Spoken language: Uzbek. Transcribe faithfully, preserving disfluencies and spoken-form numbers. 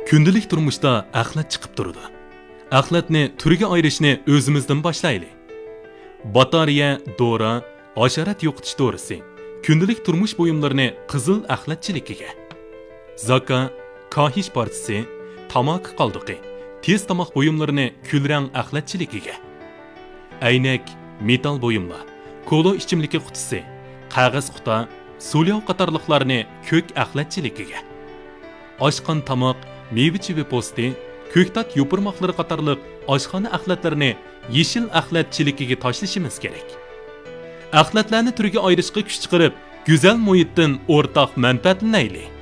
Kundalik turmuşda axlat chiqib turadi. Axlatni turiga ayirishni o'zimizdan boshlaylik. Batariya, dora, hasharat yo'qotish dorisi kundalik turmush buyumlarini qizil axlatchiligiga, zaka, kahish partisi, tamaki qoldiqi, tez tomoq buyumlarini kulrang axlatchiligiga, aynak, metal buyumlar, kola ichimligi qutisi, qog'oz quta, so'lyov qatorliqlarni ko'k axlatchiligiga, oshqon tomoq, meva-cheva po'sti, ko'ktat yopirmoqlari qatorliq oshxona axlatlarini yeshil axlatchiligiga tashlashimiz kerak. Axlatlarni turiga ayirishga kuch chiqarib, go'zal muhitdan o'rtoq manfaatlanaylik.